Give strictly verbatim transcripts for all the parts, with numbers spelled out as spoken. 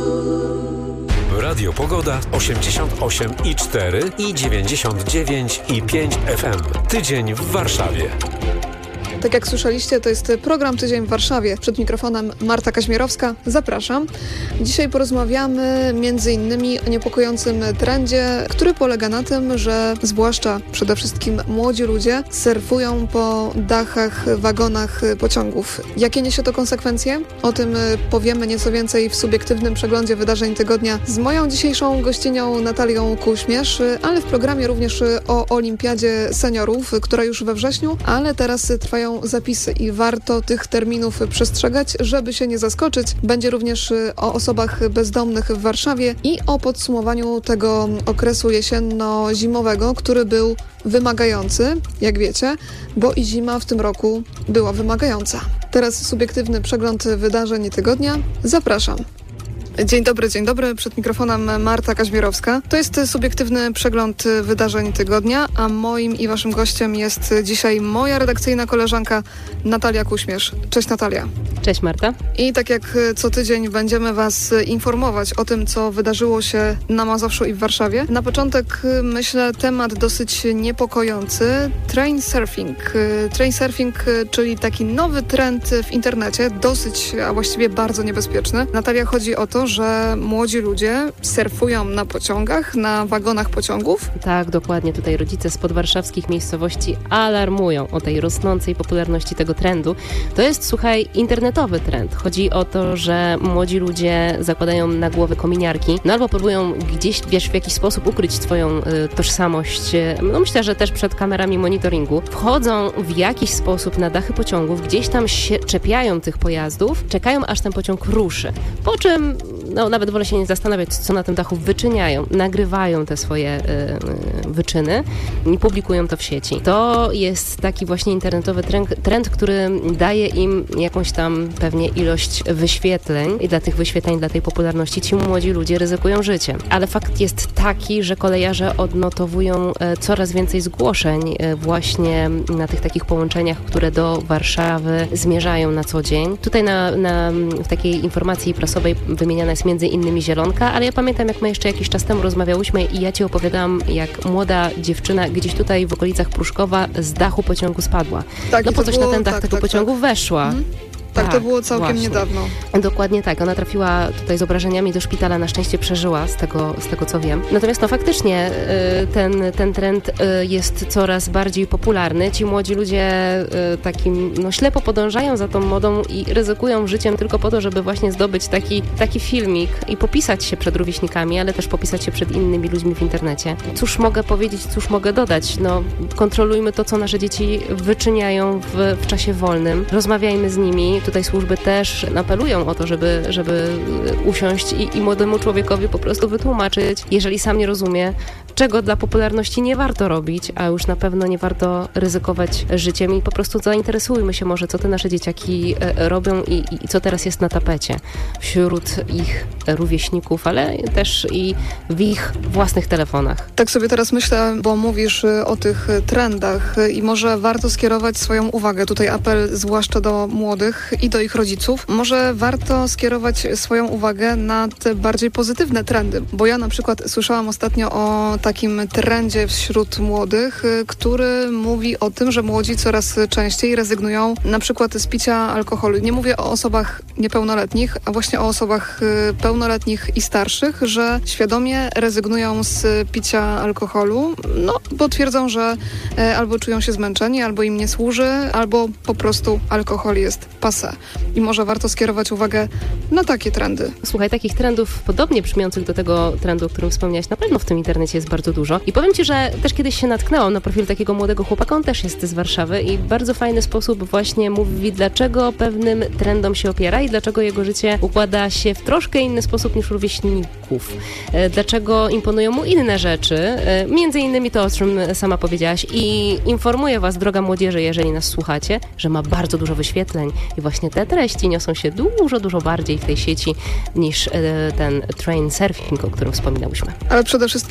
Radio Pogoda osiemdziesiąt osiem i cztery i dziewięćdziesiąt dziewięć i pięć F M. Tydzień w Warszawie. Tak jak słyszeliście, to jest program Tydzień w Warszawie. Przed mikrofonem Marta Kaźmierowska. Zapraszam. Dzisiaj porozmawiamy między innymi o niepokojącym trendzie, który polega na tym, że zwłaszcza przede wszystkim młodzi ludzie surfują po dachach, wagonach pociągów. Jakie niesie to konsekwencje? O tym powiemy nieco więcej w subiektywnym przeglądzie wydarzeń tygodnia z moją dzisiejszą gościnią Natalią Kuśmierz, ale w programie również o Olimpiadzie Seniorów, która już we wrześniu, ale teraz trwają zapisy i warto tych terminów przestrzegać, żeby się nie zaskoczyć. Będzie również o osobach bezdomnych w Warszawie i o podsumowaniu tego okresu jesienno-zimowego, który był wymagający, jak wiecie, bo i zima w tym roku była wymagająca. Teraz subiektywny przegląd wydarzeń tygodnia. Zapraszam. Dzień dobry, dzień dobry. Przed mikrofonem Marta Kaźmierowska. To jest subiektywny przegląd wydarzeń tygodnia, a moim i waszym gościem jest dzisiaj moja redakcyjna koleżanka Natalia Kuśmierz. Cześć Natalia. Cześć Marta. I tak jak co tydzień będziemy was informować o tym, co wydarzyło się na Mazowszu i w Warszawie. Na początek, myślę, temat dosyć niepokojący. Train surfing. Train surfing, czyli taki nowy trend w internecie, dosyć, a właściwie bardzo niebezpieczny. Natalia, chodzi o to, że młodzi ludzie surfują na pociągach, na wagonach pociągów. Tak, dokładnie. Tutaj rodzice z podwarszawskich miejscowości alarmują o tej rosnącej popularności tego trendu. To jest, słuchaj, internetowy trend. Chodzi o to, że młodzi ludzie zakładają na głowę kominiarki, no albo próbują gdzieś, wiesz, w jakiś sposób ukryć swoją y, tożsamość. No myślę, że też przed kamerami monitoringu. Wchodzą w jakiś sposób na dachy pociągów, gdzieś tam się czepiają tych pojazdów, czekają aż ten pociąg ruszy. Po czym no nawet wolę się nie zastanawiać, co na tym dachu wyczyniają. Nagrywają te swoje y, y, wyczyny i publikują to w sieci. To jest taki właśnie internetowy trend, trend, który daje im jakąś tam pewnie ilość wyświetleń i dla tych wyświetleń, dla tej popularności ci młodzi ludzie ryzykują życie. Ale fakt jest taki, że kolejarze odnotowują e, coraz więcej zgłoszeń e, właśnie na tych takich połączeniach, które do Warszawy zmierzają na co dzień. Tutaj na, na, w takiej informacji prasowej wymieniana jest między innymi Zielonka, ale ja pamiętam, jak my jeszcze jakiś czas temu rozmawiałyśmy i ja ci opowiadałam, jak młoda dziewczyna gdzieś tutaj w okolicach Pruszkowa z dachu pociągu spadła. Tak, no po coś było, na ten dach tak, tego tak, pociągu tak. weszła. Mhm. Tak, tak, to było całkiem właśnie. niedawno. Dokładnie tak. Ona trafiła tutaj z obrażeniami do szpitala, na szczęście przeżyła, z tego, z tego co wiem. Natomiast no faktycznie ten, ten trend jest coraz bardziej popularny. Ci młodzi ludzie takim no ślepo podążają za tą modą i ryzykują życiem tylko po to, żeby właśnie zdobyć taki, taki filmik i popisać się przed rówieśnikami, ale też popisać się przed innymi ludźmi w internecie. Cóż mogę powiedzieć, cóż mogę dodać? No, kontrolujmy to, co nasze dzieci wyczyniają w, w czasie wolnym. Rozmawiajmy z nimi. Tutaj służby też apelują o to, żeby, żeby usiąść i, i młodemu człowiekowi po prostu wytłumaczyć, jeżeli sam nie rozumie, czego dla popularności nie warto robić, a już na pewno nie warto ryzykować życiem i po prostu zainteresujmy się może, co te nasze dzieciaki robią i, i co teraz jest na tapecie wśród ich rówieśników, ale też i w ich własnych telefonach. Tak sobie teraz myślę, bo mówisz o tych trendach i może warto skierować swoją uwagę, tutaj apel zwłaszcza do młodych i do ich rodziców. Może warto skierować swoją uwagę na te bardziej pozytywne trendy, bo ja na przykład słyszałam ostatnio o takim trendzie wśród młodych, który mówi o tym, że młodzi coraz częściej rezygnują na przykład z picia alkoholu. Nie mówię o osobach niepełnoletnich, a właśnie o osobach pełnoletnich i starszych, że świadomie rezygnują z picia alkoholu, no bo twierdzą, że albo czują się zmęczeni, albo im nie służy, albo po prostu alkohol jest passé. I może warto skierować uwagę na takie trendy. Słuchaj, takich trendów podobnie brzmiących do tego trendu, o którym wspomniałaś, na pewno w tym internecie jest bardzo dużo. I powiem ci, że też kiedyś się natknęłam na profil takiego młodego chłopaka, on też jest z Warszawy i w bardzo fajny sposób właśnie mówi, dlaczego pewnym trendom się opiera i dlaczego jego życie układa się w troszkę inny sposób niż rówieśników. Dlaczego imponują mu inne rzeczy, między innymi to, o czym sama powiedziałaś, i informuję was, droga młodzieży, jeżeli nas słuchacie, że ma bardzo dużo wyświetleń i właśnie te treści niosą się dużo, dużo bardziej w tej sieci niż ten train surfing, o którym wspominałyśmy. Ale przede wszystkim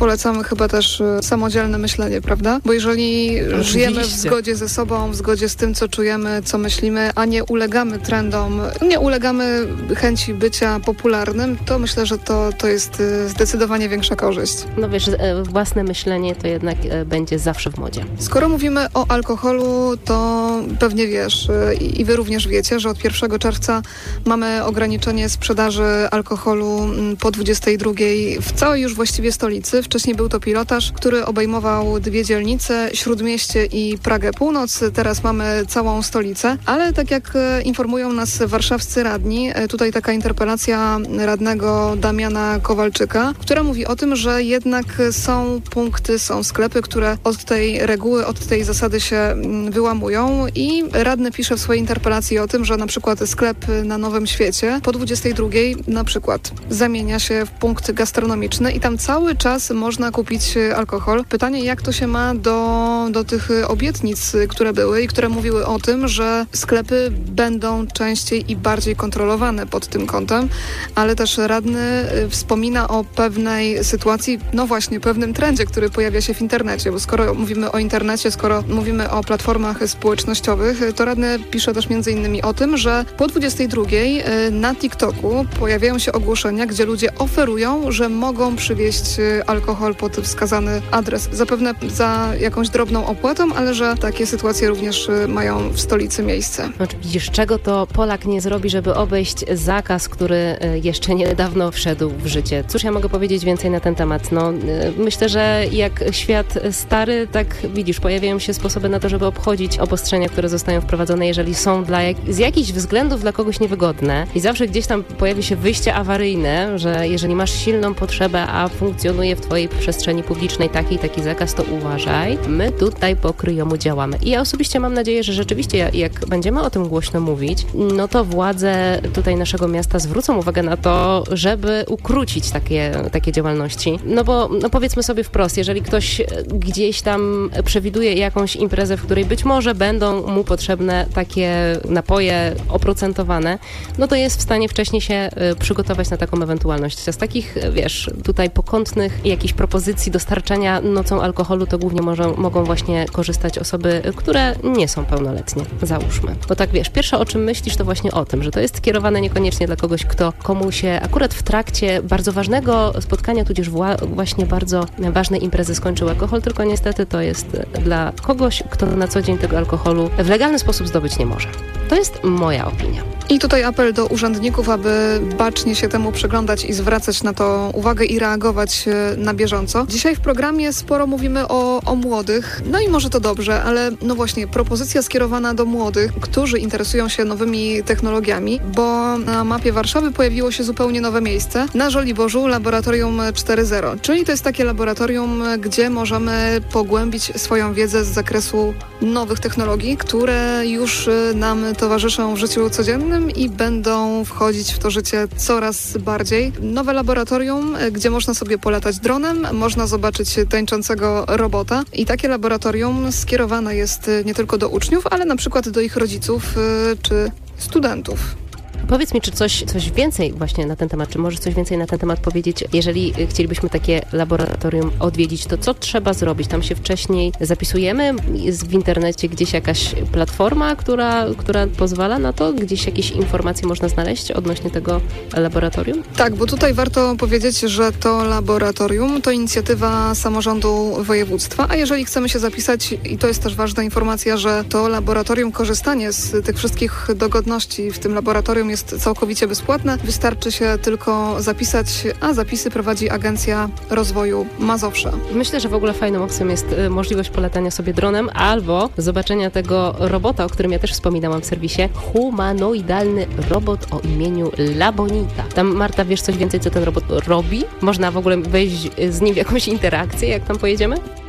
polecamy chyba też samodzielne myślenie, prawda? Bo jeżeli Oczywiście. żyjemy w zgodzie ze sobą, w zgodzie z tym, co czujemy, co myślimy, a nie ulegamy trendom, nie ulegamy chęci bycia popularnym, to myślę, że to, to jest zdecydowanie większa korzyść. No wiesz, własne myślenie to jednak będzie zawsze w modzie. Skoro mówimy o alkoholu, to pewnie wiesz i wy również wiecie, że od pierwszego czerwca mamy ograniczenie sprzedaży alkoholu po dwudziestej drugiej w całej już właściwie stolicy. Wcześniej był to pilotaż, który obejmował dwie dzielnice, Śródmieście i Pragę Północ. Teraz mamy całą stolicę, ale tak jak informują nas warszawscy radni, tutaj taka interpelacja radnego Damiana Kowalczyka, która mówi o tym, że jednak są punkty, są sklepy, które od tej reguły, od tej zasady się wyłamują i radny pisze w swojej interpelacji o tym, że na przykład sklep na Nowym Świecie po dwudziestej drugiej na przykład zamienia się w punkt gastronomiczny i tam cały czas można kupić alkohol. Pytanie, jak to się ma do, do tych obietnic, które były i które mówiły o tym, że sklepy będą częściej i bardziej kontrolowane pod tym kątem, ale też radny wspomina o pewnej sytuacji, no właśnie, pewnym trendzie, który pojawia się w internecie, bo skoro mówimy o internecie, skoro mówimy o platformach społecznościowych, to radny pisze też między innymi o tym, że po dwudziestej drugiej na TikToku pojawiają się ogłoszenia, gdzie ludzie oferują, że mogą przywieźć alkohol pod wskazany adres. Zapewne za jakąś drobną opłatą, ale że takie sytuacje również mają w stolicy miejsce. No, czy widzisz, czego to Polak nie zrobi, żeby obejść zakaz, który jeszcze niedawno wszedł w życie? Cóż ja mogę powiedzieć więcej na ten temat? No, myślę, że jak świat stary, tak widzisz, pojawiają się sposoby na to, żeby obchodzić obostrzenia, które zostają wprowadzone, jeżeli są dla jak- z jakichś względów dla kogoś niewygodne. I zawsze gdzieś tam pojawi się wyjście awaryjne, że jeżeli masz silną potrzebę, a funkcjonuje w twojej przestrzeni publicznej taki i taki zakaz, to uważaj. My tutaj po kryjomu działamy. I ja osobiście mam nadzieję, że rzeczywiście jak będziemy o tym głośno mówić, no to władze tutaj naszego miasta zwrócą uwagę na to, żeby ukrócić takie, takie działalności. No bo no powiedzmy sobie wprost, jeżeli ktoś gdzieś tam przewiduje jakąś imprezę, w której być może będą mu potrzebne takie napoje oprocentowane, no to jest w stanie wcześniej się przygotować na taką ewentualność. Z takich, wiesz, tutaj pokątnych jakichś propozycji dostarczania nocą alkoholu to głównie może, mogą właśnie korzystać osoby, które nie są pełnoletnie, załóżmy. Bo tak, wiesz, pierwsze o czym myślisz to właśnie o tym, że to jest kierowane niekoniecznie dla kogoś, kto komu się akurat w trakcie bardzo ważnego spotkania, tudzież wła- właśnie bardzo ważnej imprezy skończył alkohol, tylko niestety to jest dla kogoś, kto na co dzień tego alkoholu w legalny sposób zdobyć nie może. To jest moja opinia. I tutaj apel do urzędników, aby bacznie się temu przyglądać i zwracać na to uwagę i reagować na bieżąco. Dzisiaj w programie sporo mówimy o, o młodych, no i może to dobrze, ale no właśnie propozycja skierowana do młodych, którzy interesują się nowymi technologiami, bo na mapie Warszawy pojawiło się zupełnie nowe miejsce. Na Żoliborzu Laboratorium cztery zero, czyli to jest takie laboratorium, gdzie możemy pogłębić swoją wiedzę z zakresu nowych technologii, które już nam towarzyszą w życiu codziennym i będą wchodzić w to życie coraz bardziej. Nowe laboratorium, gdzie można sobie polatać dronem, można zobaczyć tańczącego robota i takie laboratorium skierowane jest nie tylko do uczniów, ale na przykład do ich rodziców czy studentów. Powiedz mi, czy coś, coś więcej właśnie na ten temat, czy możesz coś więcej na ten temat powiedzieć? Jeżeli chcielibyśmy takie laboratorium odwiedzić, to co trzeba zrobić? Tam się wcześniej zapisujemy? Jest w internecie gdzieś jakaś platforma, która, która pozwala na to? Gdzieś jakieś informacje można znaleźć odnośnie tego laboratorium? Tak, bo tutaj warto powiedzieć, że to laboratorium to inicjatywa samorządu województwa, a jeżeli chcemy się zapisać, i to jest też ważna informacja, że to laboratorium, korzystanie z tych wszystkich dogodności w tym laboratorium jest całkowicie bezpłatne. Wystarczy się tylko zapisać, a zapisy prowadzi Agencja Rozwoju Mazowsza. Myślę, że w ogóle fajną opcją jest możliwość polatania sobie dronem albo zobaczenia tego robota, o którym ja też wspominałam w serwisie. Humanoidalny robot o imieniu Labonita. Tam, Marta, wiesz coś więcej, co ten robot robi? Można w ogóle wejść z nim w jakąś interakcję, jak tam pojedziemy?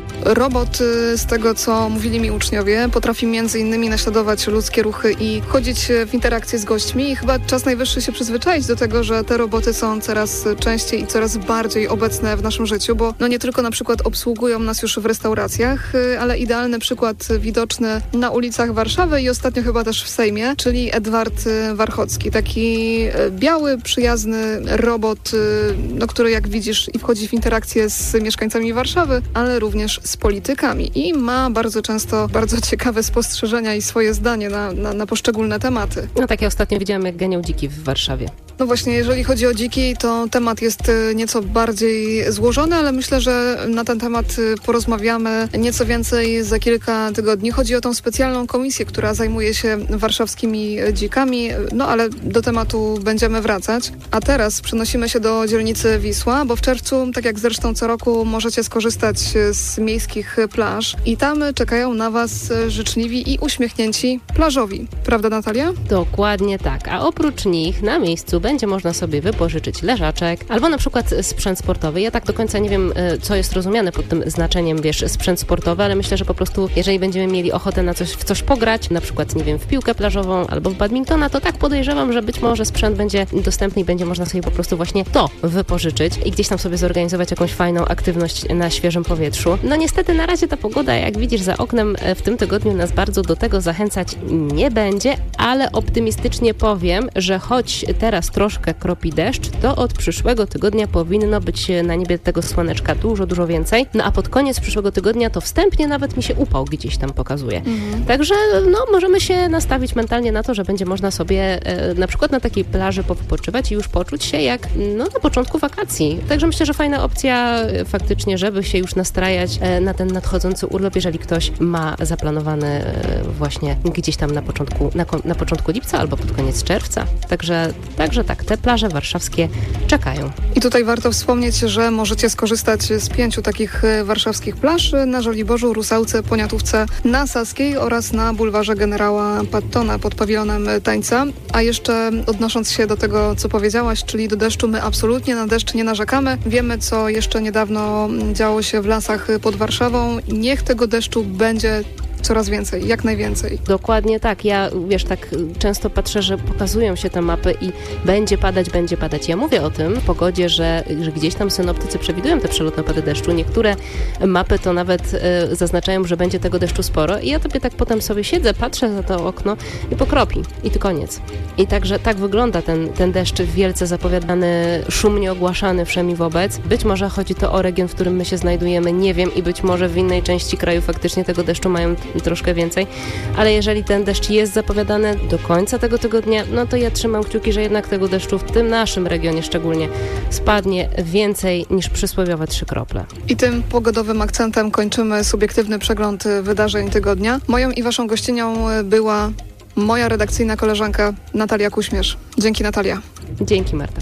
Robot, z tego co mówili mi uczniowie, potrafi między innymi naśladować ludzkie ruchy i wchodzić w interakcję z gośćmi i chyba czas najwyższy się przyzwyczaić do tego, że te roboty są coraz częściej i coraz bardziej obecne w naszym życiu, bo no nie tylko na przykład obsługują nas już w restauracjach, ale idealny przykład widoczny na ulicach Warszawy i ostatnio chyba też w Sejmie, czyli Edward Warchocki. Taki biały, przyjazny robot, no, który jak widzisz i wchodzi w interakcję z mieszkańcami Warszawy, ale również z politykami i ma bardzo często bardzo ciekawe spostrzeżenia i swoje zdanie na, na, na poszczególne tematy. No tak, ja ostatnio widziałam, jak ganiał dziki w Warszawie. No właśnie, jeżeli chodzi o dziki, to temat jest nieco bardziej złożony, ale myślę, że na ten temat porozmawiamy nieco więcej za kilka tygodni. Chodzi o tą specjalną komisję, która zajmuje się warszawskimi dzikami, no ale do tematu będziemy wracać. A teraz przenosimy się do dzielnicy Wisła, bo w czerwcu, tak jak zresztą co roku, możecie skorzystać z miejskich plaż i tam czekają na Was życzliwi i uśmiechnięci plażowi. Prawda, Natalia? Dokładnie tak. A oprócz nich na miejscu będzie można sobie wypożyczyć leżaczek albo na przykład sprzęt sportowy. Ja tak do końca nie wiem, co jest rozumiane pod tym znaczeniem, wiesz, sprzęt sportowy, ale myślę, że po prostu jeżeli będziemy mieli ochotę na coś, w coś pograć, na przykład, nie wiem, w piłkę plażową albo w badmintona, to tak podejrzewam, że być może sprzęt będzie dostępny i będzie można sobie po prostu właśnie to wypożyczyć i gdzieś tam sobie zorganizować jakąś fajną aktywność na świeżym powietrzu. No niestety na razie ta pogoda, jak widzisz za oknem, w tym tygodniu nas bardzo do tego zachęcać nie będzie, ale optymistycznie powiem, że choć teraz troszkę kropi deszcz, to od przyszłego tygodnia powinno być na niebie tego słoneczka dużo, dużo więcej. No a pod koniec przyszłego tygodnia to wstępnie nawet mi się upał gdzieś tam pokazuje. Mhm. Także no możemy się nastawić mentalnie na to, że będzie można sobie e, na przykład na takiej plaży powypoczywać i już poczuć się jak no, na początku wakacji. Także myślę, że fajna opcja e, faktycznie, żeby się już nastrajać e, na ten nadchodzący urlop, jeżeli ktoś ma zaplanowany e, właśnie gdzieś tam na początku, na, na początku lipca albo pod koniec czerwca. Także, także tak, te plaże warszawskie czekają. I tutaj warto wspomnieć, że możecie skorzystać z pięciu takich warszawskich plaż na Żoliborzu, Rusałce, Poniatówce, na Saskiej oraz na bulwarze Generała Pattona pod pawilonem Tańca. A jeszcze odnosząc się do tego, co powiedziałaś, czyli do deszczu, my absolutnie na deszcz nie narzekamy. Wiemy, co jeszcze niedawno działo się w lasach pod Warszawą. Niech tego deszczu będzie coraz więcej, jak najwięcej. Dokładnie tak. Ja, wiesz, tak często patrzę, że pokazują się te mapy i będzie padać, będzie padać. Ja mówię o tym w pogodzie, że, że gdzieś tam synoptycy przewidują te przelotne opady deszczu. Niektóre mapy to nawet y, zaznaczają, że będzie tego deszczu sporo i ja tobie tak potem sobie siedzę, patrzę za to okno i pokropi. I to koniec. I także tak wygląda ten, ten deszcz wielce zapowiadany, szumnie ogłaszany wszemi wobec. Być może chodzi to o region, w którym my się znajdujemy, nie wiem, i być może w innej części kraju faktycznie tego deszczu mają troszkę więcej, ale jeżeli ten deszcz jest zapowiadany do końca tego tygodnia, no to ja trzymam kciuki, że jednak tego deszczu w tym naszym regionie szczególnie spadnie więcej niż przysłowiowe trzy krople. I tym pogodowym akcentem kończymy subiektywny przegląd wydarzeń tygodnia. Moją i waszą gościnią była moja redakcyjna koleżanka Natalia Kuśmierz. Dzięki, Natalia. Dzięki, Marta.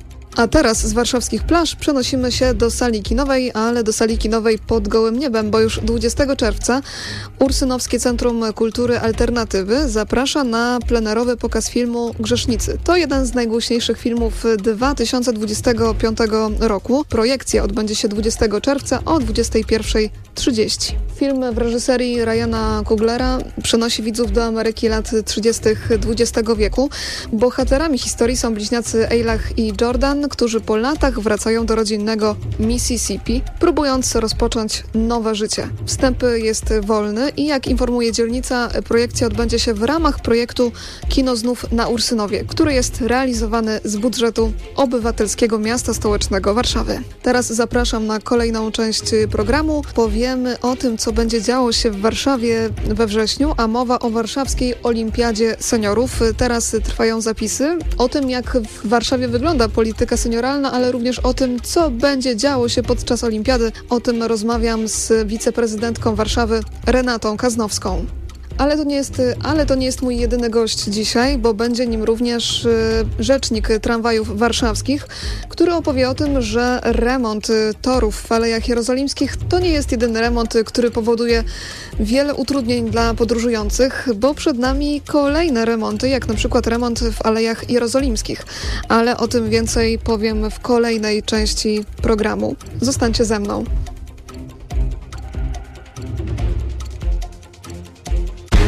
A teraz z warszawskich plaż przenosimy się do sali kinowej, ale do sali kinowej pod gołym niebem, bo już dwudziestego czerwca Ursynowskie Centrum Kultury Alternatywy zaprasza na plenerowy pokaz filmu Grzesznicy. To jeden z najgłośniejszych filmów dwa tysiące dwudziestego piątego roku. Projekcja odbędzie się dwudziestego czerwca o dwudziestej pierwszej trzydzieści. Film w reżyserii Ryana Cooglera przenosi widzów do Ameryki lat trzydziestych dwudziestego wieku. Bohaterami historii są bliźniacy Eilach i Jordan, którzy po latach wracają do rodzinnego Mississippi, próbując rozpocząć nowe życie. Wstęp jest wolny i jak informuje dzielnica, projekcja odbędzie się w ramach projektu Kino znów na Ursynowie, który jest realizowany z budżetu Obywatelskiego Miasta Stołecznego Warszawy. Teraz zapraszam na kolejną część programu. Powiemy o tym, co będzie działo się w Warszawie we wrześniu, a mowa o warszawskiej Olimpiadzie Seniorów. Teraz trwają zapisy o tym, jak w Warszawie wygląda polityka senioralna, ale również o tym, co będzie działo się podczas Olimpiady. O tym rozmawiam z wiceprezydentką Warszawy Renatą Kaznowską. Ale to nie jest, ale to nie jest mój jedyny gość dzisiaj, bo będzie nim również rzecznik tramwajów warszawskich, który opowie o tym, że remont torów w Alejach Jerozolimskich to nie jest jedyny remont, który powoduje wiele utrudnień dla podróżujących, bo przed nami kolejne remonty, jak na przykład remont w Alejach Jerozolimskich. Ale o tym więcej powiem w kolejnej części programu. Zostańcie ze mną.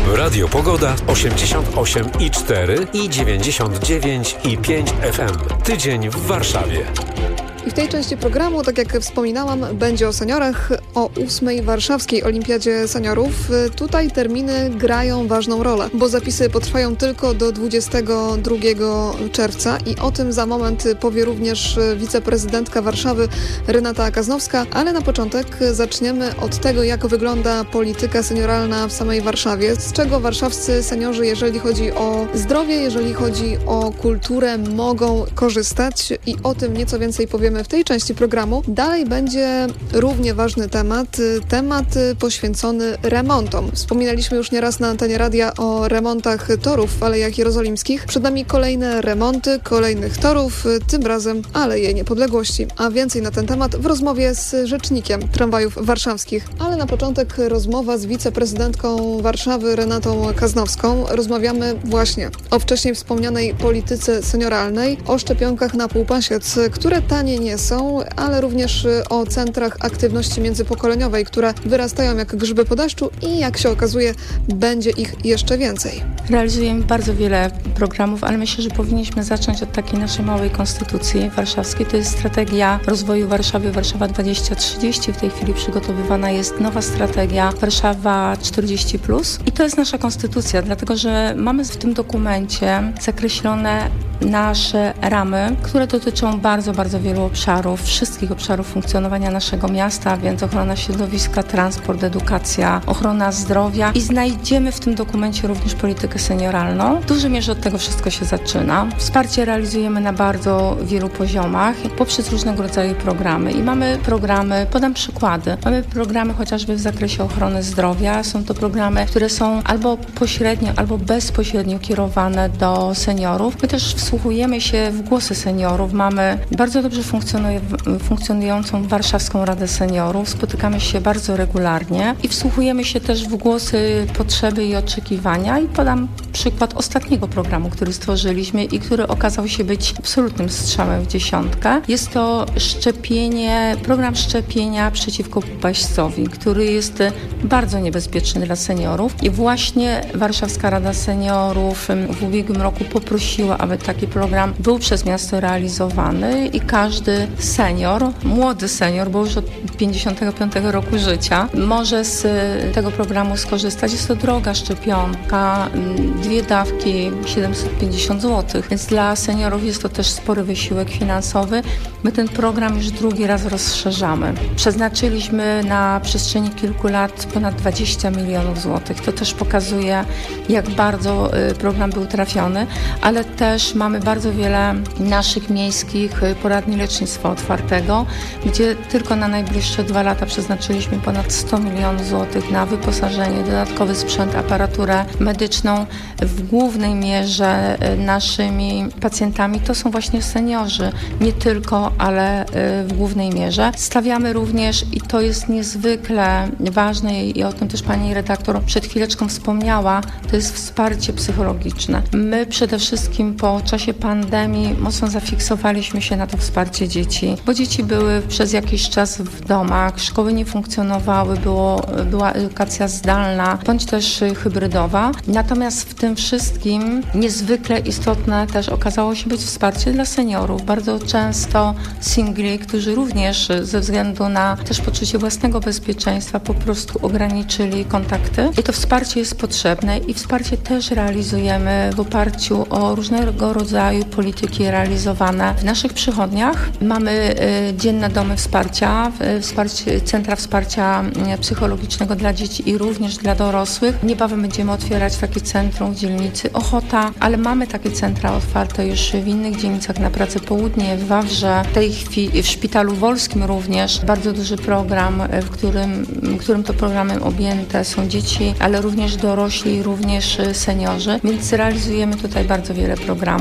Radio Pogoda osiemdziesiąt osiem i cztery i dziewięćdziesiąt dziewięć i pięć F M. Tydzień w Warszawie. I w tej części programu, tak jak wspominałam, będzie o seniorach, o ósmej Warszawskiej Olimpiadzie Seniorów. Tutaj terminy grają ważną rolę, bo zapisy potrwają tylko do dwudziestego drugiego czerwca i o tym za moment powie również wiceprezydentka Warszawy Renata Kaznowska, ale na początek zaczniemy od tego, jak wygląda polityka senioralna w samej Warszawie, z czego warszawscy seniorzy, jeżeli chodzi o zdrowie, jeżeli chodzi o kulturę, mogą korzystać i o tym nieco więcej powiemy w tej części programu. Dalej będzie równie ważny temat, temat poświęcony remontom. Wspominaliśmy już nieraz na antenie radia o remontach torów w Alejach Jerozolimskich. Przed nami kolejne remonty kolejnych torów, tym razem Aleje Niepodległości. A więcej na ten temat w rozmowie z rzecznikiem tramwajów warszawskich. Ale na początek rozmowa z wiceprezydentką Warszawy Renatą Kaznowską. Rozmawiamy właśnie o wcześniej wspomnianej polityce senioralnej, o szczepionkach na półpasiec, które tanie nie są, ale również o centrach aktywności międzypokoleniowej, które wyrastają jak grzyby po deszczu i jak się okazuje, będzie ich jeszcze więcej. Realizujemy bardzo wiele programów, ale myślę, że powinniśmy zacząć od takiej naszej małej konstytucji warszawskiej. To jest strategia rozwoju Warszawy, Warszawa dwadzieścia trzydzieści. W tej chwili przygotowywana jest nowa strategia Warszawa czterdzieści plus. I to jest nasza konstytucja, dlatego że mamy w tym dokumencie zakreślone nasze ramy, które dotyczą bardzo, bardzo wielu obszarów, wszystkich obszarów funkcjonowania naszego miasta, więc ochrona środowiska, transport, edukacja, ochrona zdrowia i znajdziemy w tym dokumencie również politykę senioralną. W dużej mierze od tego wszystko się zaczyna. Wsparcie realizujemy na bardzo wielu poziomach poprzez różnego rodzaju programy i mamy programy, podam przykłady, mamy programy chociażby w zakresie ochrony zdrowia. Są to programy, które są albo pośrednio, albo bezpośrednio kierowane do seniorów. My też wsłuchujemy się w głosy seniorów. Mamy bardzo dobrze funkcjonującą Warszawską Radę Seniorów. Spotykamy się bardzo regularnie i wsłuchujemy się też w głosy, potrzeby i oczekiwania. I podam przykład ostatniego programu, który stworzyliśmy i który okazał się być absolutnym strzałem w dziesiątkę. Jest to szczepienie, program szczepienia przeciwko półpaścowi, który jest bardzo niebezpieczny dla seniorów. I właśnie Warszawska Rada Seniorów w ubiegłym roku poprosiła, aby taki program był przez miasto realizowany i każdy senior, młody senior, bo już od pięćdziesiątego piątego roku życia, może z tego programu skorzystać. Jest to droga szczepionka, dwie dawki, siedemset pięćdziesiąt złotych, więc dla seniorów jest to też spory wysiłek finansowy. My ten program już drugi raz rozszerzamy. Przeznaczyliśmy na przestrzeni kilku lat ponad dwadzieścia milionów złotych. To też pokazuje, jak bardzo program był trafiony, ale też mamy bardzo wiele naszych miejskich poradni lecznictwa otwartego, gdzie tylko na najbliższe dwa lata przeznaczyliśmy ponad sto milionów złotych na wyposażenie, dodatkowy sprzęt, aparaturę medyczną. W głównej mierze naszymi pacjentami to są właśnie seniorzy, nie tylko, ale w głównej mierze. Stawiamy również, i to jest niezwykle ważne i o tym też pani redaktor przed chwileczką wspomniała, to jest wsparcie psychologiczne. My przede wszystkim po czasie pandemii mocno zafiksowaliśmy się na to wsparcie dzieci, bo dzieci były przez jakiś czas w domach, szkoły nie funkcjonowały, było, była edukacja zdalna, bądź też hybrydowa. Natomiast w tym wszystkim niezwykle istotne też okazało się być wsparcie dla seniorów. Bardzo często singli, którzy również ze względu na też poczucie własnego bezpieczeństwa po prostu ograniczyli kontakty. I to wsparcie jest potrzebne i wsparcie też realizujemy w oparciu o różnego rodzaju polityki realizowane w naszych przychodniach. Mamy y, dzienne domy wsparcia, y, wsparcie, centra wsparcia y, psychologicznego dla dzieci i również dla dorosłych. Niebawem będziemy otwierać takie centrum w dzielnicy Ochota, ale mamy takie centra otwarte już w innych dzielnicach, na Pracy Południe, w Wawrze, w tej chwili w Szpitalu Wolskim również. Bardzo duży program, w którym, którym to programem objęte są dzieci, ale również dorośli, również seniorzy, więc realizujemy tutaj bardzo wiele programów.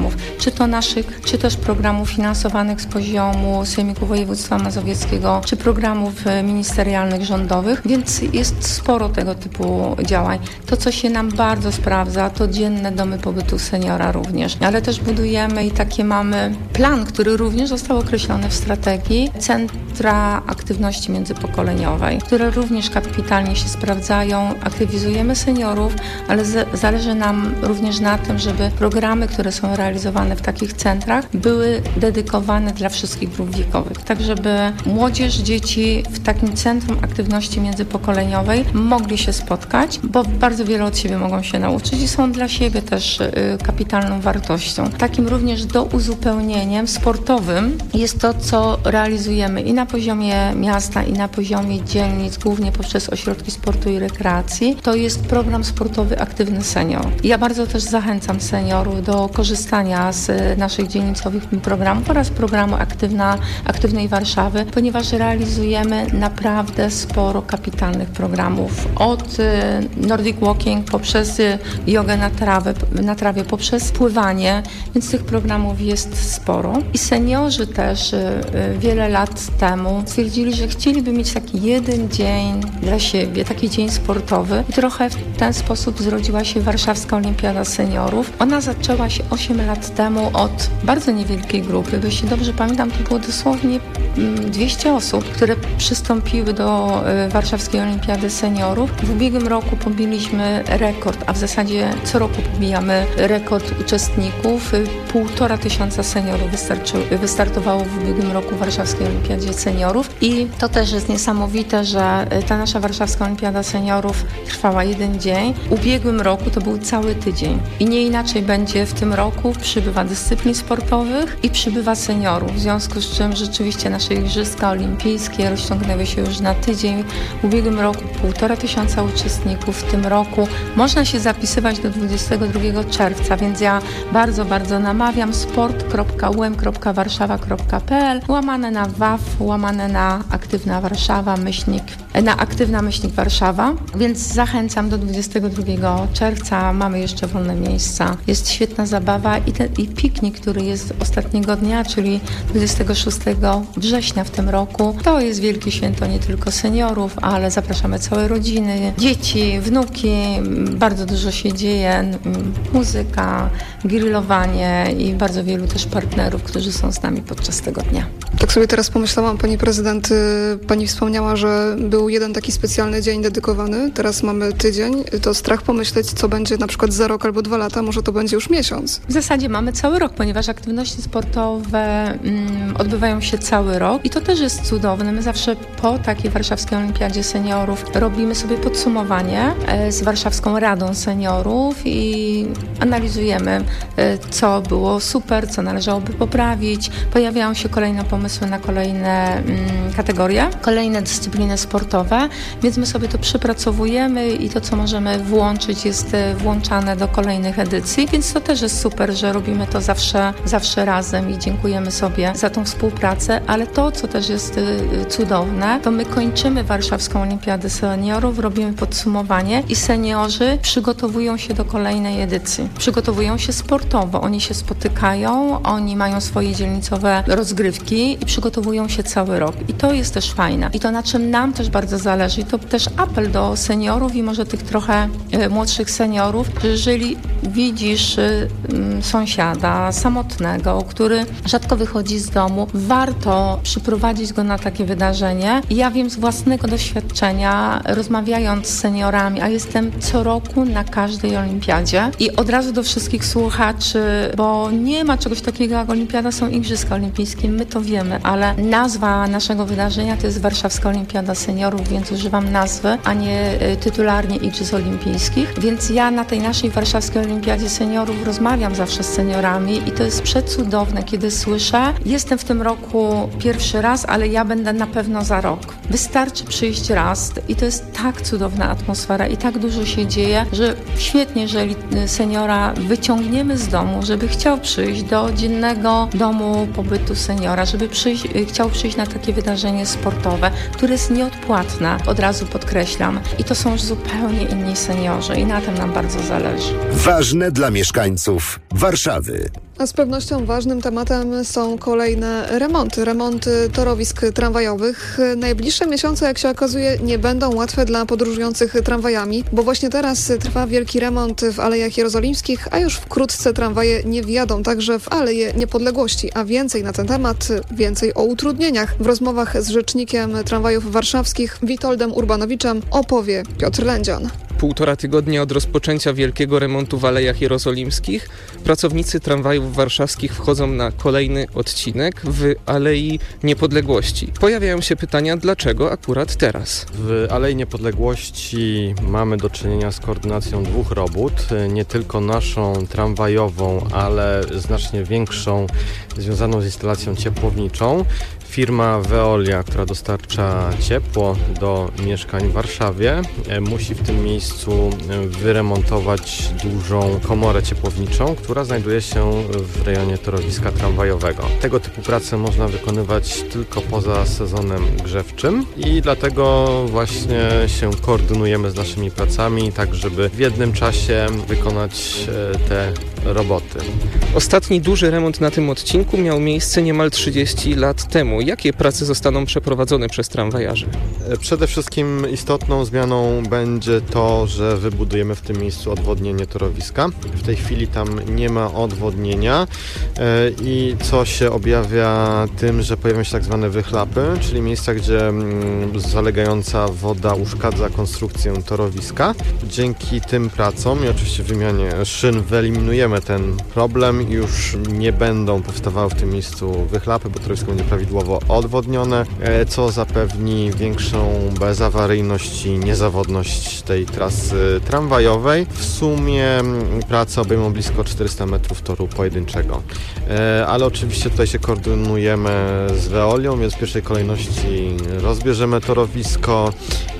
programów, czy to naszych, czy też programów finansowanych z poziomu Sejmiku Województwa Mazowieckiego, czy programów ministerialnych, rządowych, więc jest sporo tego typu działań. To, co się nam bardzo sprawdza, to dzienne domy pobytu seniora również, ale też budujemy i takie mamy plan, który również został określony w strategii, centra aktywności międzypokoleniowej, które również kapitalnie się sprawdzają. Aktywizujemy seniorów, ale z- zależy nam również na tym, żeby programy, które są realizowane w takich centrach, były dedykowane dla wszystkich grup wiekowych, tak żeby młodzież, dzieci w takim centrum aktywności międzypokoleniowej mogli się spotkać, bo bardzo wiele od siebie mogą się nauczyć i są dla siebie też y, kapitalną wartością. Takim również douzupełnieniem sportowym jest to, co realizujemy i na poziomie miasta, i na poziomie dzielnic, głównie poprzez ośrodki sportu i rekreacji. To jest program sportowy Aktywny Senior. Ja bardzo też zachęcam seniorów do korzystania z naszych dzielnicowych programów oraz programu Aktywna, Aktywnej Warszawy, ponieważ realizujemy naprawdę sporo kapitalnych programów. Od Nordic Walking poprzez jogę na, trawę, na trawie, poprzez pływanie, więc tych programów jest sporo. I seniorzy też wiele lat temu stwierdzili, że chcieliby mieć taki jeden dzień dla siebie, taki dzień sportowy. I trochę w ten sposób zrodziła się Warszawska Olimpiada Seniorów. Ona zaczęła się osiem lat temu od bardzo niewielkiej grupy. Bo jeśli dobrze pamiętam, to było dosłownie dwieście osób, które przystąpiły do Warszawskiej Olimpiady Seniorów. W ubiegłym roku pobiliśmy rekord, a w zasadzie co roku pobijamy rekord uczestników. Półtora tysiąca seniorów wystartowało w ubiegłym roku w Warszawskiej Olimpiadzie Seniorów i to też jest niesamowite, że ta nasza Warszawska Olimpiada Seniorów trwała jeden dzień. W ubiegłym roku to był cały tydzień i nie inaczej będzie w tym roku. Przybywa dyscyplin sportowych i przybywa seniorów, w związku z czym rzeczywiście nasze Igrzyska Olimpijskie rozciągnęły się już na tydzień. W ubiegłym roku półtora tysiąca uczestników, w tym roku można się zapisywać do dwudziestego drugiego czerwca, więc ja bardzo, bardzo namawiam sport kropka u m kropka warszawa kropka p l łamane na w a f, łamane na aktywna Warszawa, myślnik, na aktywna myślnik Warszawa, więc zachęcam do dwudziestego drugiego czerwca, mamy jeszcze wolne miejsca, jest świetna zabawa i, ten, i piknik, który jest ostatniego dnia, czyli dwudziestego szóstego września w tym roku. To jest wielkie święto nie tylko seniorów, ale zapraszamy całe rodziny, dzieci, wnuki, bardzo dużo się dzieje, muzyka, grillowanie i bardzo wielu też partnerów, którzy są z nami podczas tego dnia. Tak sobie teraz pomyślałam, pani prezydent, pani wspomniała, że był jeden taki specjalny dzień dedykowany, teraz mamy tydzień, to strach pomyśleć, co będzie na przykład za rok albo dwa lata, może to będzie już miesiąc. W zasadzie mamy cały rok, ponieważ aktywności sportowe mm, odbywają się cały rok i to też jest cudowne. My zawsze po takiej Warszawskiej Olimpiadzie Seniorów robimy sobie podsumowanie e, z Warszawską Radą Seniorów i analizujemy, e, co było super, co należałoby poprawić. Pojawiają się kolejne pomysły na kolejne mm, kategorie, kolejne dyscypliny sportowe, więc my sobie to przepracowujemy i to, co możemy włączyć, jest włączane do kolejnych edycji, więc to też jest super, że robimy to zawsze, zawsze razem i dziękujemy sobie za tą współpracę, ale to, co też jest cudowne, to my kończymy Warszawską Olimpiadę Seniorów, robimy podsumowanie i seniorzy przygotowują się do kolejnej edycji. Przygotowują się sportowo, oni się spotykają, oni mają swoje dzielnicowe rozgrywki i przygotowują się cały rok. I to jest też fajne. I to, na czym nam też bardzo zależy, to też apel do seniorów i może tych trochę y, młodszych seniorów, że jeżeli widzisz y, y, sąsiada samotnego, który rzadko wychodzi z domu, warto przyprowadzić go na takie wydarzenie. I ja wiem z własnego doświadczenia, rozmawiając z seniorami, a jestem co roku na każdej olimpiadzie i od razu do wszystkich słuchaczy, bo nie ma czegoś takiego jak olimpiada, są Igrzyska Olimpijskie, my to wiemy, ale nazwa naszego wydarzenia to jest Warszawska Olimpiada Seniorów, więc używam nazwy, a nie tytularnie Igrzysk Olimpijskich. Więc ja na tej naszej Warszawskiej Olimpiadzie Seniorów rozmawiam zawsze z seniorami i to jest przecudowne, kiedy słyszę, jestem w tym roku pierwszy raz, ale ja będę na pewno za rok. Wystarczy przyjść raz i to jest tak cudowna atmosfera i tak dużo się dzieje, że świetnie, jeżeli seniora wyciągniemy z domu, żeby chciał przyjść do dziennego domu pobytu seniora, żeby przyjść, chciał przyjść na takie wydarzenie sportowe, które jest nieodpłatne, od razu podkreślam. I to są już zupełnie inni seniorzy i na tym nam bardzo zależy. Ważne dla mieszkańców Warszawy. A z pewnością ważnym tematem są kolejne remonty, remonty torowisk tramwajowych. Najbliższe miesiące, jak się okazuje, nie będą łatwe dla podróżujących tramwajami, bo właśnie teraz trwa wielki remont w Alejach Jerozolimskich, a już wkrótce tramwaje nie wjadą także w Aleje Niepodległości. A więcej na ten temat, więcej o utrudnieniach w rozmowach z rzecznikiem tramwajów warszawskich Witoldem Urbanowiczem opowie Piotr Lędzion. Półtora tygodnia od rozpoczęcia wielkiego remontu w Alejach Jerozolimskich pracownicy tramwajów warszawskich wchodzą na kolejny odcinek w Alei Niepodległości. Pojawiają się pytania, dlaczego akurat teraz? W Alei Niepodległości mamy do czynienia z koordynacją dwóch robót, nie tylko naszą tramwajową, ale znacznie większą, związaną z instalacją ciepłowniczą. Firma Veolia, która dostarcza ciepło do mieszkań w Warszawie, musi w tym miejscu wyremontować dużą komorę ciepłowniczą, która znajduje się w rejonie torowiska tramwajowego. Tego typu prace można wykonywać tylko poza sezonem grzewczym i dlatego właśnie się koordynujemy z naszymi pracami, tak żeby w jednym czasie wykonać te roboty. Ostatni duży remont na tym odcinku miał miejsce niemal trzydzieści lat temu. Jakie prace zostaną przeprowadzone przez tramwajarzy? Przede wszystkim istotną zmianą będzie to, że wybudujemy w tym miejscu odwodnienie torowiska. W tej chwili tam nie ma odwodnienia i co się objawia tym, że pojawią się tak zwane wychlapy, czyli miejsca, gdzie zalegająca woda uszkadza konstrukcję torowiska. Dzięki tym pracom i oczywiście wymianie szyn wyeliminujemy ten problem i już nie będą powstawały w tym miejscu wychlapy, bo torowisko będzie prawidłowo odwodnione, co zapewni większą bezawaryjność i niezawodność tej trasy tramwajowej. W sumie prace obejmą blisko czterysta metrów toru pojedynczego. Ale oczywiście tutaj się koordynujemy z Veolią, więc w pierwszej kolejności rozbierzemy torowisko,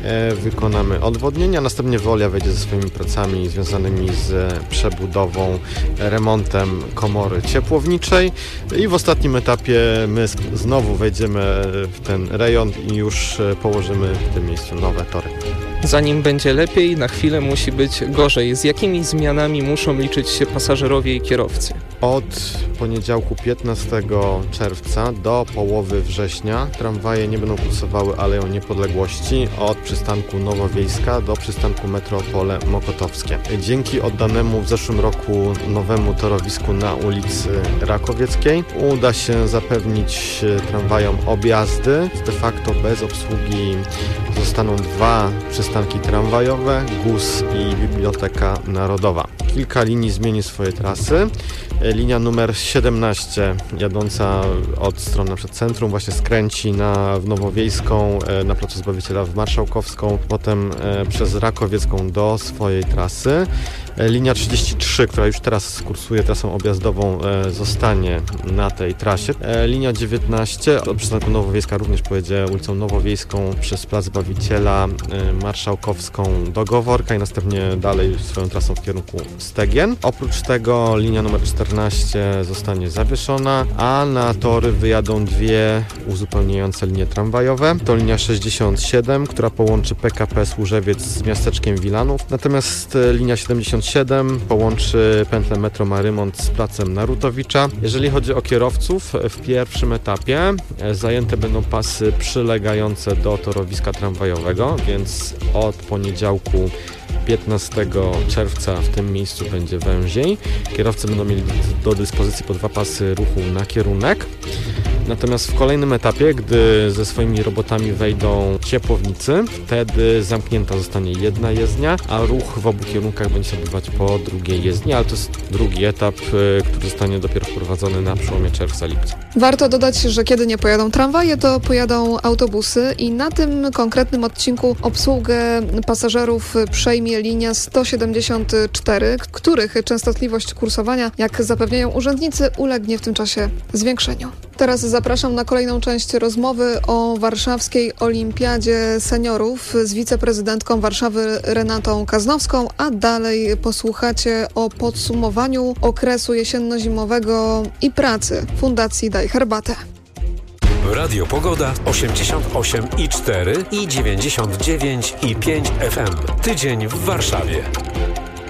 wykonamy odwodnienie, a następnie Veolia wejdzie ze swoimi pracami związanymi z przebudową, remontem komory ciepłowniczej i w ostatnim etapie my znowu wejdziemy w ten rejon i już położymy w tym miejscu nowe tory. Zanim będzie lepiej, na chwilę musi być gorzej. Z jakimi zmianami muszą liczyć się pasażerowie i kierowcy? Od poniedziałku piętnastego czerwca do połowy września tramwaje nie będą kursowały Aleją Niepodległości od przystanku Nowowiejska do przystanku Metropole Mokotowskie. Dzięki oddanemu w zeszłym roku nowemu torowisku na ulicy Rakowieckiej uda się zapewnić tramwajom objazdy. De facto bez obsługi zostaną dwa przystanki tramwajowe, G U S i Biblioteka Narodowa. Kilka linii zmieni swoje trasy. Linia numer siedemnaście jadąca od strony przed centrum właśnie skręci na w Nowowiejską, na placu Zbawiciela w Marszałkowską, potem przez Rakowiecką do swojej trasy. Linia trzydzieści trzy, która już teraz kursuje trasą objazdową, zostanie na tej trasie. Linia dziewiętnaście od przystanku Nowowiejska również pojedzie ulicą Nowowiejską przez plac Zbawiciela, Marszałkowską do Goworka i następnie dalej swoją trasą w kierunku Stegien. Oprócz tego linia numer czternaście zostanie zawieszona, a na tory wyjadą dwie uzupełniające linie tramwajowe. To linia sześćdziesiąt siedem, która połączy P K P Służewiec z miasteczkiem Wilanów, natomiast linia siedemdziesiąt siedem połączy pętlę metro Marymont z placem Narutowicza. Jeżeli chodzi o kierowców, w pierwszym etapie zajęte będą pasy przylegające do torowiska tramwajowego, więc od poniedziałku piętnastego czerwca w tym miejscu będzie węziej. Kierowcy będą mieli do dyspozycji po dwa pasy ruchu na kierunek. Natomiast w kolejnym etapie, gdy ze swoimi robotami wejdą ciepłownicy, wtedy zamknięta zostanie jedna jezdnia, a ruch w obu kierunkach będzie się odbywać po drugiej jezdni, ale to jest drugi etap, który zostanie dopiero wprowadzony na przełomie czerwca-lipca. Warto dodać, że kiedy nie pojadą tramwaje, to pojadą autobusy i na tym konkretnym odcinku obsługę pasażerów przejmie linia sto siedemdziesiąt cztery, których częstotliwość kursowania, jak zapewniają urzędnicy, ulegnie w tym czasie zwiększeniu. Teraz zapraszam na kolejną część rozmowy o warszawskiej Olimpiadzie Seniorów z wiceprezydentką Warszawy Renatą Kaznowską, a dalej posłuchacie o podsumowaniu okresu jesienno-zimowego i pracy Fundacji Daj Herbatę. Radio Pogoda osiemdziesiąt osiem i cztery i dziewięćdziesiąt dziewięć i pięć F M. Tydzień w Warszawie.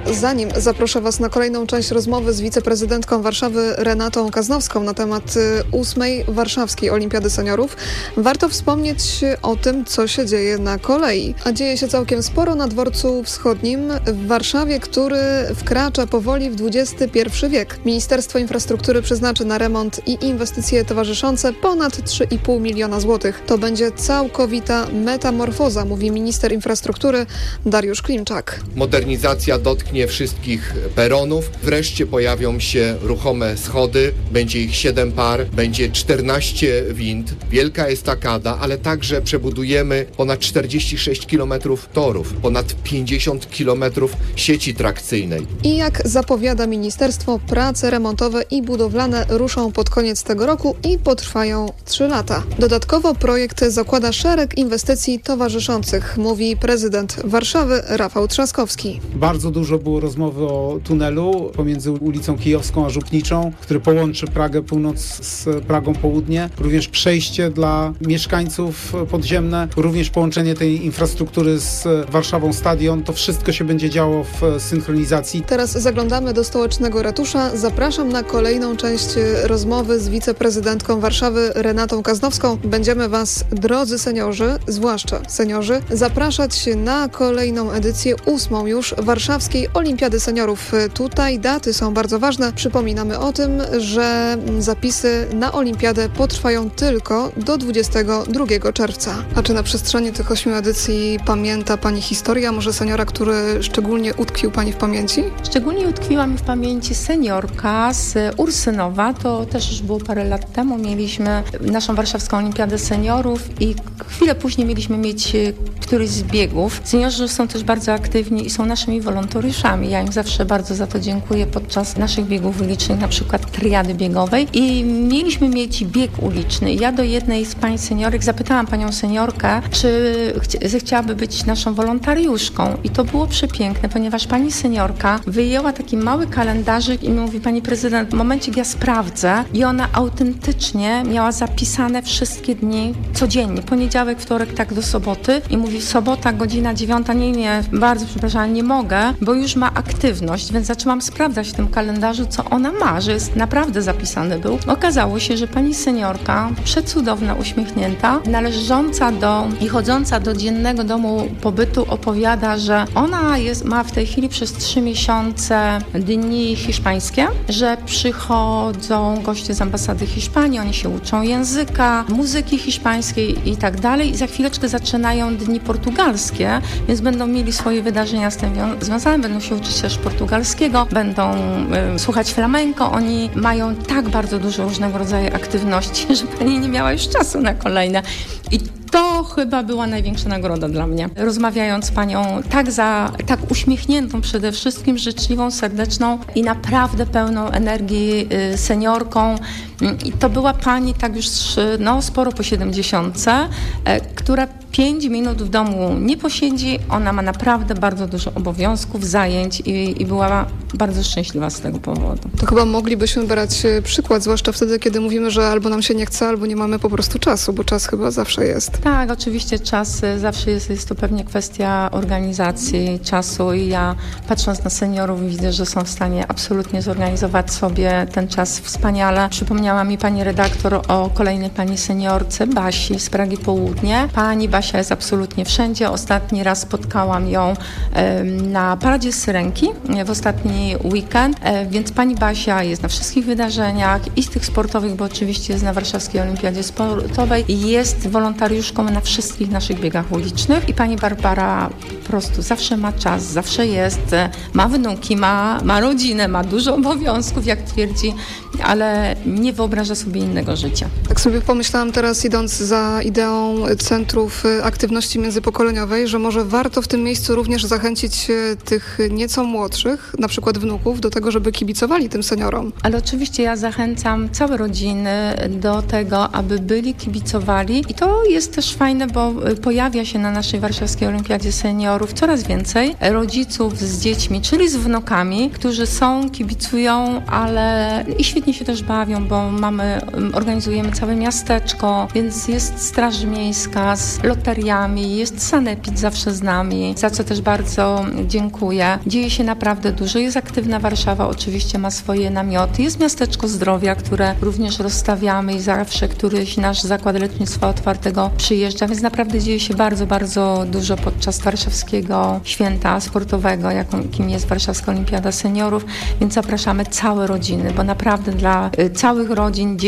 zanim zaproszę Was na kolejną część rozmowy z wiceprezydentką Warszawy Renatą Kaznowską na temat ósmej Warszawskiej Olimpiady Seniorów, warto wspomnieć o tym, co się dzieje na kolei. A dzieje się całkiem sporo na Dworcu Wschodnim w Warszawie, który wkracza powoli w dwudziesty pierwszy wiek. Ministerstwo Infrastruktury przeznaczy na remont i inwestycje towarzyszące ponad trzy i pół miliona złotych. To będzie całkowita metamorfoza, mówi minister infrastruktury Dariusz Klimczak. Modernizacja dotknie wszystkich peronów. Wreszcie pojawią się ruchome schody. Będzie ich siedem par, będzie czternaście wind, wielka estakada, ale także przebudujemy ponad czterdzieści sześć kilometrów torów, ponad pięćdziesiąt kilometrów sieci trakcyjnej. I jak zapowiada ministerstwo, prace remontowe i budowlane ruszą pod koniec tego roku i potrwają trzy lata. Dodatkowo projekt zakłada szereg inwestycji towarzyszących, mówi prezydent Warszawy Rafał Trzaskowski. Bardzo dużo było rozmowy o tunelu pomiędzy ulicą Kijowską a Żupniczą, który połączy Pragę Północ z Pragą Południe. Również przejście dla mieszkańców podziemne, również połączenie tej infrastruktury z Warszawą Stadion. To wszystko się będzie działo w synchronizacji. Teraz zaglądamy do stołecznego ratusza. Zapraszam na kolejną część rozmowy z wiceprezydentką Warszawy Renatą Kaznowską. Będziemy Was, drodzy seniorzy, zwłaszcza seniorzy, zapraszać na kolejną edycję, ósmą już, Warszawskiej Olimpiady Seniorów. Tutaj daty są bardzo ważne. Przypominamy o tym, że zapisy na Olimpiadę potrwają tylko do dwudziestego drugiego czerwca. A czy na przestrzeni tych ośmiu edycji pamięta Pani historia, może seniora, który szczególnie utkwił Pani w pamięci? Szczególnie utkwiła mi w pamięci seniorka z Ursynowa. To też już było parę lat temu. Mieliśmy naszą Warszawską Olimpiadę Seniorów i chwilę później mieliśmy mieć któryś z biegów. Seniorzy są też bardzo aktywni i są naszymi wolontariuszami. Ja im zawsze bardzo za to dziękuję podczas naszych biegów ulicznych, na przykład triady biegowej. I mieliśmy mieć bieg uliczny. Ja do jednej z pań seniorek zapytałam panią seniorkę, czy chci- chciałaby być naszą wolontariuszką. I to było przepiękne, ponieważ pani seniorka wyjęła taki mały kalendarzyk i mówi: pani prezydent, momencik, ja sprawdzę. I ona autentycznie miała zapisane wszystkie dni codziennie. Poniedziałek, wtorek, tak do soboty. I mówi: sobota, godzina dziewiąta, nie, nie, bardzo przepraszam, nie mogę, bo już ma aktywność, więc zaczęłam sprawdzać w tym kalendarzu, co ona ma, że jest naprawdę zapisany był. Okazało się, że pani seniorka, przecudowna, uśmiechnięta, należąca do i chodząca do dziennego domu pobytu, opowiada, że ona jest, ma w tej chwili przez trzy miesiące dni hiszpańskie, że przychodzą goście z ambasady Hiszpanii, oni się uczą języka, muzyki hiszpańskiej i tak dalej. I za chwileczkę zaczynają dni portugalskie, więc będą mieli swoje wydarzenia z tym związane, będą się uczyć też portugalskiego, będą y, słuchać flamenco. Oni mają tak bardzo dużo różnego rodzaju aktywności, że pani nie miała już czasu na kolejne. I to chyba była największa nagroda dla mnie. Rozmawiając z panią tak za, tak uśmiechniętą przede wszystkim, życzliwą, serdeczną i naprawdę pełną energii y, seniorką. I to była pani tak już no, sporo po siedemdziesiątce, e, która pięć minut w domu nie posiedzi. Ona ma naprawdę bardzo dużo obowiązków, zajęć i, i była bardzo szczęśliwa z tego powodu. To chyba moglibyśmy brać przykład, zwłaszcza wtedy, kiedy mówimy, że albo nam się nie chce, albo nie mamy po prostu czasu, bo czas chyba zawsze jest. Tak, oczywiście czas zawsze jest, jest to pewnie kwestia organizacji czasu i ja, patrząc na seniorów, widzę, że są w stanie absolutnie zorganizować sobie ten czas wspaniale. Przypomniała mi pani redaktor o kolejnej pani seniorce, Basi z Pragi Południe. Pani Basia jest absolutnie wszędzie. Ostatni raz spotkałam ją na Paradzie Syrenki w ostatni weekend, więc pani Basia jest na wszystkich wydarzeniach i z tych sportowych, bo oczywiście jest na Warszawskiej Olimpiadzie Sportowej i jest wolontariuszką na wszystkich naszych biegach ulicznych. I pani Barbara po prostu zawsze ma czas, zawsze jest, ma wnuki, ma, ma rodzinę, ma dużo obowiązków, jak twierdzi, ale nie wyobraża sobie innego życia. Tak sobie pomyślałam teraz, idąc za ideą centrów aktywności międzypokoleniowej, że może warto w tym miejscu również zachęcić tych nieco młodszych, na przykład wnuków, do tego, żeby kibicowali tym seniorom. Ale oczywiście ja zachęcam całe rodziny do tego, aby byli, kibicowali i to jest też fajne, bo pojawia się na naszej Warszawskiej Olimpiadzie Seniorów coraz więcej rodziców z dziećmi, czyli z wnukami, którzy są, kibicują, ale i świetnie świetnie się też bawią, bo mamy, organizujemy całe miasteczko, więc jest Straż Miejska z loteriami, jest sanepid zawsze z nami, za co też bardzo dziękuję. Dzieje się naprawdę dużo. Jest aktywna Warszawa, oczywiście ma swoje namioty. Jest miasteczko zdrowia, które również rozstawiamy i zawsze któryś nasz zakład lecznictwa otwartego przyjeżdża, więc naprawdę dzieje się bardzo, bardzo dużo podczas warszawskiego święta sportowego, jakim jest Warszawska Olimpiada Seniorów, więc zapraszamy całe rodziny, bo naprawdę dla całych rodzin